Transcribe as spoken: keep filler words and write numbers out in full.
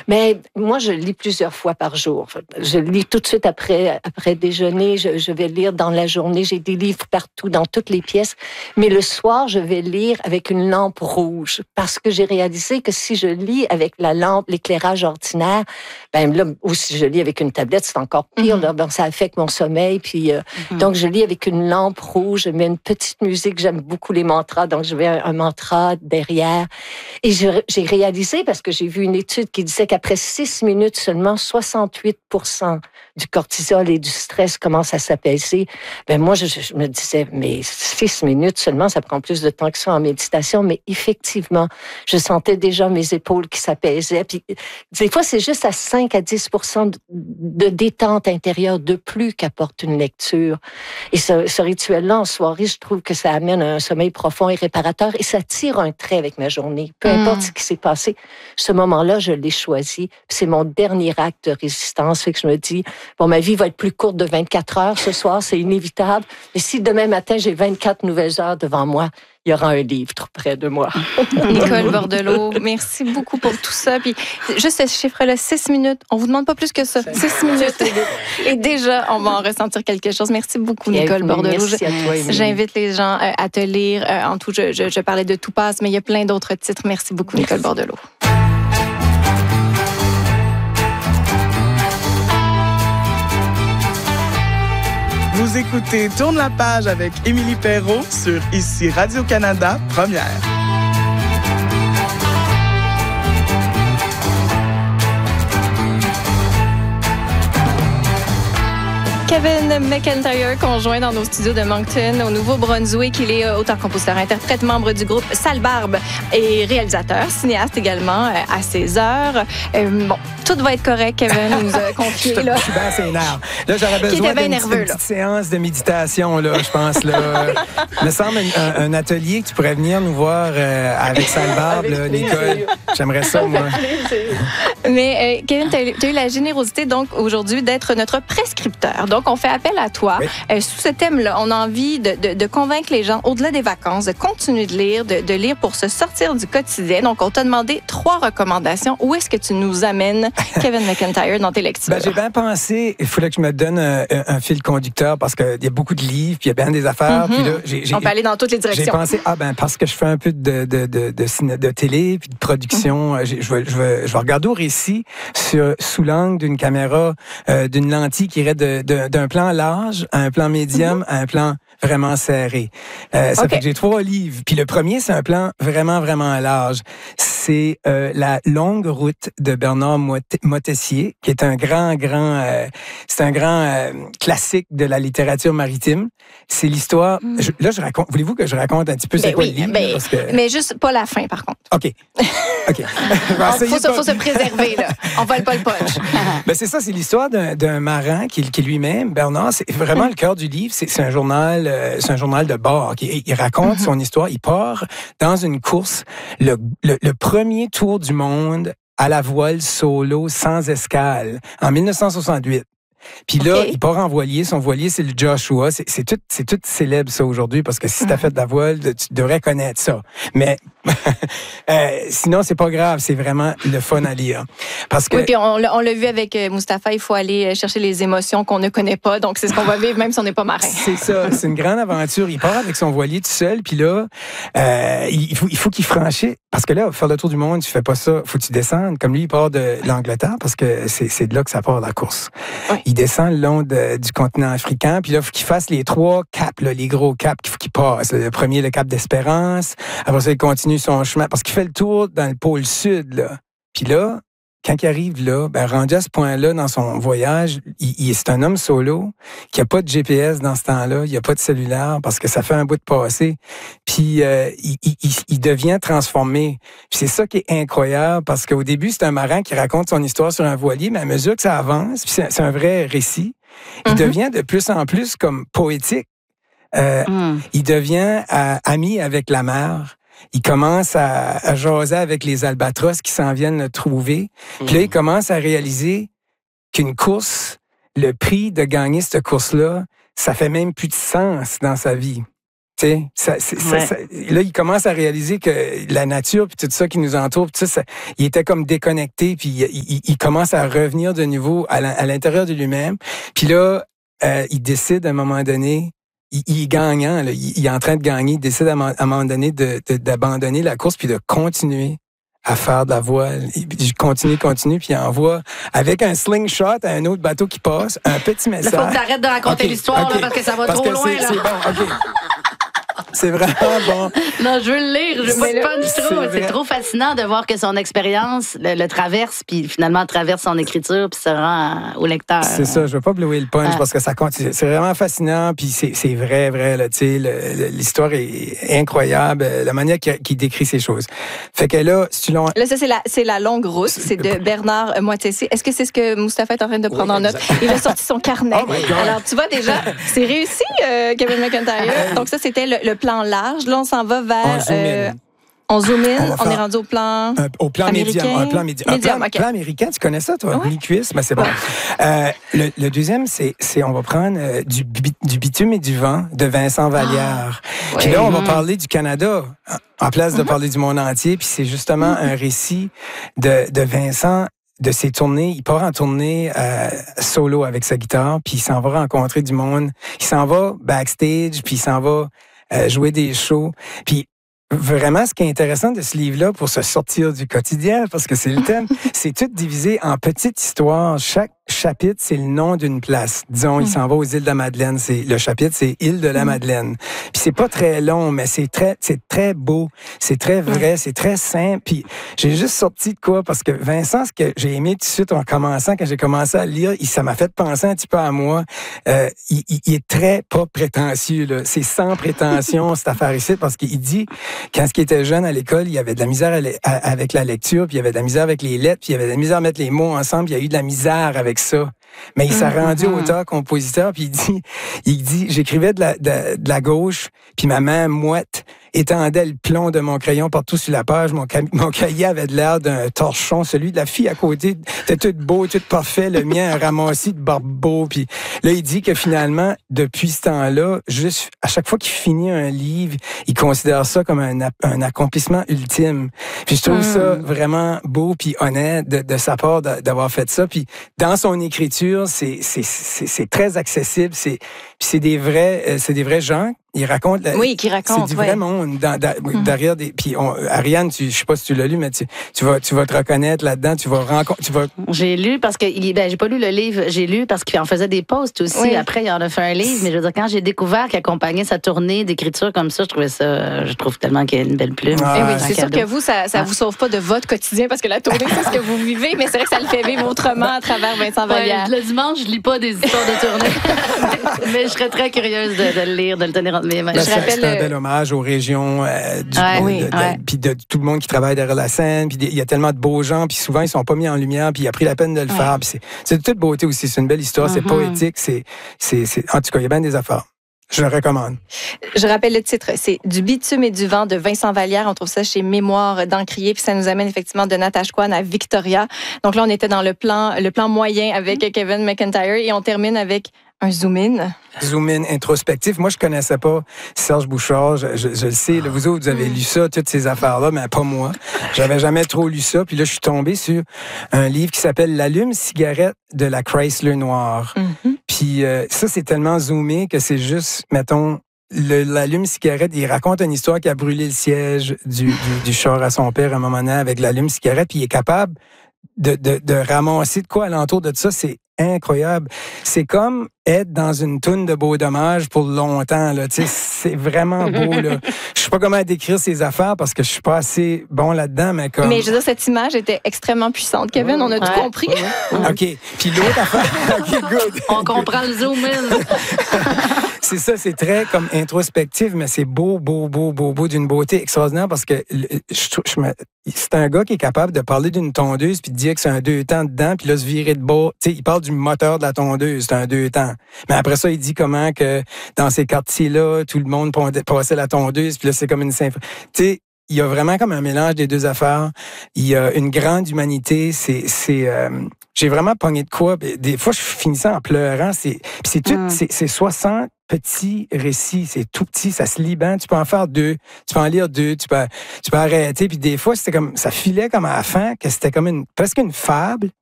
Mais moi, je lis plusieurs fois par jour. Je lis tout de suite après, après déjeuner. Je, je vais lire dans la journée. J'ai des livres partout, dans toutes les pièces. Mais le soir, je vais lire avec une lampe rouge parce que j'ai réalisé que si je lis avec la lampe, l'éclairage ordinaire, ben là, ou si je lis avec une tablette, c'est encore pire. Mm-hmm. Là, ben, ça affecte mon sommeil. Puis, euh, mm-hmm. Donc, je lis avec une lampe rouge. Je mets une petite musique. J'aime beaucoup les mantras. Donc, je mets un, un mantra derrière. Et je, j'ai réalisé, parce que j'ai vu une étude qui disait qu'après six minutes seulement, soixante-huit pour cent du cortisol et du stress commencent à s'apaiser. Ben moi, je, je me disais, mais six minutes seulement, ça prend plus de temps que ça en méditation. Mais effectivement, je sentais déjà mes épaules qui s'apaisaient. Puis des fois, c'est juste à cinq à dix pour cent de, de détente intérieure de plus qu'apporte une lecture. Et ce, ce rituel-là, en soirée, je trouve que ça amène un sommeil profond et réparateur et ça tire un trait avec ma journée. Peu importe mmh. ce qui s'est passé, ce moment-là, je l'ai choisi. C'est mon dernier acte de résistance. Fait que je me dis, bon, ma vie va être plus courte de vingt-quatre heures ce soir, c'est inévitable. Mais si demain matin, j'ai vingt-quatre nouvelles heures devant moi, il y aura un livre près de moi. Nicole Bordelot, merci beaucoup pour tout ça. Puis juste ce chiffre-là, six minutes. On vous demande pas plus que ça. Six minutes. Et déjà, on va en ressentir quelque chose. Merci beaucoup, Nicole Bordelot. Merci à toi, Émilie. J'invite les gens à te lire. En tout, je, je, je parlais de Tout passe, mais il y a plein d'autres titres. Merci beaucoup, Nicole Bordelot. Vous écoutez Tourne la page avec Émilie Perrault sur Ici Radio-Canada, Première. Kevin McIntyre, conjoint dans nos studios de Moncton, au Nouveau-Brunswick. Il est auteur, compositeur, interprète, membre du groupe Sale Barbe et réalisateur, cinéaste également à ses heures. Euh, bon, tout va être correct, Kevin nous a confié. je, là. je suis bien assez énervé. Là, j'aurais besoin d'une nerveux, petite séance de méditation, là, je pense. Là. Il me semble un, un atelier que tu pourrais venir nous voir euh, avec Sale Barbe, là, Nicole. J'aimerais ça, moi. Mais euh, Kevin, tu as eu la générosité donc aujourd'hui d'être notre prescripteur. Donc, on fait appel à toi. Oui. Euh, sous ce thème-là, on a envie de, de, de convaincre les gens, au-delà des vacances, de continuer de lire, de, de lire pour se sortir du quotidien. Donc, on t'a demandé trois recommandations. Où est-ce que tu nous amènes, Kevin McIntyre, dans tes lectures? Ben, j'ai bien pensé, il fallait que je me donne un, un fil conducteur parce qu'il y a beaucoup de livres, puis il y a bien des affaires. Mm-hmm. Puis là, j'ai, j'ai, on peut aller dans toutes les directions. J'ai pensé, ah ben parce que je fais un peu de, de, de, de, de, de télé, puis de production, mm-hmm. je, vais, je, vais, je vais regarder au récit sur, sous l'angle d'une caméra, euh, d'une lentille qui irait de, de, d'un plan large à un plan médium mm-hmm. à un plan vraiment serré. Euh, ça okay. fait que j'ai trois livres. Puis le premier, c'est un plan vraiment, vraiment large. C'est euh, La longue route de Bernard Moitessier, qui est un grand, grand... Euh, c'est un grand euh, classique de la littérature maritime. C'est l'histoire... Mm. Je, là, je raconte... Voulez-vous que je raconte un petit peu ben c'est quoi oui, le livre? Ben, parce que... Mais juste pas la fin, par contre. OK. OK. Il faut, faut se préserver, là. On vole pas le punch. Ben, c'est ça, c'est l'histoire d'un, d'un marin qui, qui lui-même, Bernard, c'est vraiment le cœur du livre. C'est, c'est un journal... C'est un journal de bord. Il, il raconte mm-hmm. son histoire. Il part dans une course, le, le, le premier tour du monde à la voile solo sans escale en dix-neuf cent soixante-huit. Puis là, okay. il part en voilier. Son voilier, c'est le Joshua. C'est, c'est, tout, c'est tout célèbre, ça, aujourd'hui, parce que si t'as fait de la voile, tu devrais connaître ça. Mais euh, sinon, c'est pas grave. C'est vraiment le fun à lire. Parce que... Oui, puis on, on l'a vu avec Mustapha, il faut aller chercher les émotions qu'on ne connaît pas. Donc, c'est ce qu'on va vivre, même si on n'est pas marin. C'est ça. C'est une grande aventure. Il part avec son voilier tout seul. Puis là, euh, il, faut, il faut qu'il franchisse. Parce que là, faire le tour du monde, tu fais pas ça. Faut que tu descendes. Comme lui, il part de l'Angleterre, parce que c'est, c'est de là que ça part, la course. Oui. Il descend le long de, du continent africain, puis là, il faut qu'il fasse les trois caps, là, les gros caps qu'il faut qu'il passe. Le premier, le cap d'Espérance. Après ça, il continue son chemin, parce qu'il fait le tour dans le pôle sud, là. Puis là, quand il arrive là, ben, rendu à ce point-là dans son voyage, il, il, c'est un homme solo qui a pas de G P S dans ce temps-là, il a pas de cellulaire parce que ça fait un bout de passé. Puis euh, il, il, il devient transformé. Puis c'est ça qui est incroyable parce qu'au début, c'est un marin qui raconte son histoire sur un voilier, mais à mesure que ça avance, puis c'est, c'est un vrai récit, il mm-hmm. devient de plus en plus comme poétique. Euh, mm. Il devient euh, ami avec la mer. Il commence à, à jaser avec les albatros qui s'en viennent le trouver. Mmh. Puis là, il commence à réaliser qu'une course, le prix de gagner cette course-là, ça fait même plus de sens dans sa vie. Tu sais, ça, c'est, ouais. ça, ça, là, il commence à réaliser que la nature puis tout ça qui nous entoure, puis tout ça, ça, il était comme déconnecté, puis il, il, il commence à revenir de nouveau à, la, à l'intérieur de lui-même. Puis là, euh, il décide à un moment donné, il, il est gagnant, là, il, il est en train de gagner, il décide à, à un moment donné de, de, d'abandonner la course puis de continuer à faire de la voile. Il continue, continue, puis il envoie avec un slingshot à un autre bateau qui passe, un petit message. Il faut que tu arrêtes de raconter okay, l'histoire okay. là, parce que ça va parce trop que loin. C'est, là. c'est bon, OK. C'est vraiment bon. Non, je veux le lire. Je veux pas de trop. C'est, c'est trop fascinant de voir que son expérience le, le traverse, puis finalement traverse son écriture, puis se rend au lecteur. C'est ça. Je veux pas blouer le punch ah. parce que ça continue. C'est vraiment fascinant, puis c'est, c'est vrai, vrai. Là, tu sais, le, le, l'histoire est incroyable. La manière qu'il, qu'il décrit ces choses. Fait que là, si tu l'as... Là, ça c'est la c'est la longue route. C'est de Bernard Moitessier. Est-ce que c'est ce que Mustapha est en train de prendre oui, en note? Il a sorti son carnet. Oh alors tu vois déjà, c'est réussi, euh, Kevin McIntyre. Donc ça c'était le, le plan large. Là, on s'en va vers... Euh, on zoom in, on, on est rendu au plan un, Au plan américain. médium. Un plan médium. Un plan, okay. plan américain, tu connais ça, toi? Oui. Mi-cuisse, ben c'est bon. Ouais. Euh, le, le deuxième, c'est, c'est on va prendre euh, du, du bitume et du vent de Vincent Vallière. Ah, puis oui. là, on va parler du Canada en place de mm-hmm. parler du monde entier. Puis c'est justement mm-hmm. un récit de, de Vincent de ses tournées. Il part en tournée euh, solo avec sa guitare, puis il s'en va rencontrer du monde. Il s'en va backstage, puis il s'en va euh, jouer des shows. Puis vraiment, ce qui est intéressant de ce livre-là, pour se sortir du quotidien, parce que c'est le thème, c'est tout divisé en petites histoires. Chaque chapitre, c'est le nom d'une place. Disons, il s'en va aux îles de la Madeleine. C'est, le chapitre, c'est Île de la Madeleine. Puis c'est pas très long, mais c'est très, c'est très beau, c'est très vrai, c'est très simple. Puis j'ai juste sorti de quoi, parce que Vincent, ce que j'ai aimé tout de suite en commençant, quand j'ai commencé à lire, il, ça m'a fait penser un petit peu à moi. Euh, il, il, il est très pas prétentieux, là. C'est sans prétention, cette affaire ici, parce qu'il dit, quand il était jeune à l'école, il y avait de la misère à, à, avec la lecture, puis il y avait de la misère avec les lettres, puis il y avait de la misère à mettre les mots ensemble, puis il y a eu de la misère avec ça. Mais il s'est mm-hmm. rendu auteur-compositeur, puis il dit, il dit, j'écrivais de la, de, de la gauche, puis ma main moite étendait le plomb de mon crayon partout sur la page. Mon, mon cahier avait de l'air d'un torchon. Celui de la fille à côté était tout beau, tout parfait. Le mien, un ramassis de barbeau. Puis là, il dit que finalement, depuis ce temps-là, juste à chaque fois qu'il finit un livre, il considère ça comme un, un accomplissement ultime. Puis je trouve mm. ça vraiment beau puis honnête de, de sa part d'avoir fait ça. Puis dans son écriture, c'est, c'est, c'est, c'est très accessible. C'est, c'est des vrais, c'est des vrais gens. Il raconte. La, oui, qui raconte. C'est du ouais. vrai monde dans, dans, mm. derrière des. Puis on, Ariane, tu, je sais pas si tu l'as lu, mais tu, tu vas, tu vas te reconnaître là-dedans. Tu vas rencontrer. Tu vas. J'ai lu parce que il, ben j'ai pas lu le livre. J'ai lu parce qu'il en faisait des posts aussi. Oui. Après, il en a fait un livre. Mais je veux dire, quand j'ai découvert qu'il accompagnait sa tournée d'écriture comme ça, je trouvais ça. Je trouve tellement qu'il y a une belle plume. Ah, oui, c'est sûr que vous, ça, ça ah. vous sauve pas de votre quotidien parce que la tournée, c'est ce que vous vivez. Mais c'est vrai que ça le fait vivre autrement à travers Vincent Vallière. Ouais, le dimanche, je lis pas des histoires de tournée, mais je serais très curieuse de, de le lire, de le tenir entre mes mains. Ben, je rappelle. C'est un bel hommage aux régions, euh, du, ouais, de, oui, de, de, ouais. puis de tout le monde qui travaille derrière la scène. Puis il y a tellement de beaux gens, puis souvent ils sont pas mis en lumière, puis il a pris la peine de le ouais. faire. Puis c'est, c'est de toute beauté aussi. C'est une belle histoire, mm-hmm. c'est poétique, c'est, c'est, c'est, en tout cas, il y a bien des affaires. Je le recommande. Je rappelle le titre, c'est Du bitume et du vent de Vincent Vallière. On trouve ça chez Mémoire d'Encrier, puis ça nous amène effectivement de Natashquan à Victoria. Donc là, on était dans le plan, le plan moyen avec mm-hmm. Kevin McIntyre et on termine avec un zoom-in. Zoom-in introspectif. Moi, je connaissais pas Serge Bouchard. Je, je, je le sais. Là, vous autres, vous avez lu ça, toutes ces affaires-là, mais pas moi. J'avais jamais trop lu ça. Puis là, je suis tombé sur un livre qui s'appelle L'allume-cigarette de la Chrysler noire. Mm-hmm. Puis euh, ça, c'est tellement zoomé que c'est juste, mettons, le, l'allume-cigarette, il raconte une histoire qui a brûlé le siège du, du, du char à son père à un moment donné avec l'allume-cigarette. Puis il est capable de, de, de ramasser de quoi alentour de ça. C'est incroyable. C'est comme être dans une toune de Beau Dommage pour longtemps, là. Tu sais, c'est vraiment beau, là. Je sais pas comment décrire ces affaires parce que je suis pas assez bon là-dedans, mais comme... Mais je veux dire, cette image était extrêmement puissante, Kevin. On a ouais. tout compris. Ouais. OK. Puis l'autre affaire... OK, good. On comprend le zoom-in. C'est ça, c'est très comme introspectif, mais c'est beau, beau, beau, beau, beau, d'une beauté extraordinaire parce que je, je me, c'est un gars qui est capable de parler d'une tondeuse puis de dire que c'est un deux temps dedans puis là se virer de bord. Tu sais, il parle du moteur de la tondeuse, c'est un deux temps. Mais après ça, il dit comment que dans ces quartiers-là, tout le monde passait la tondeuse puis là, c'est comme une symphonie. Tu sais, il y a vraiment comme un mélange des deux affaires. Il y a une grande humanité. C'est, c'est, euh, J'ai vraiment pogné de quoi. Des fois, je finissais en pleurant. C'est, puis c'est tout, mm. c'est, c'est soixante petits récits. C'est tout petit, ça se lit bien. Tu peux en faire deux, tu peux en lire deux, tu peux, tu peux arrêter. Puis des fois, c'était comme, ça filait comme à la fin, que c'était comme une, presque une fable.